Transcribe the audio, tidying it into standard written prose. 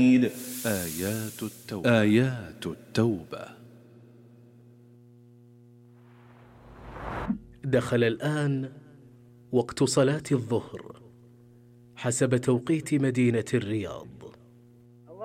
آيات التوبة. دخل الآن وقت صلاة الظهر حسب توقيت مدينة الرياض.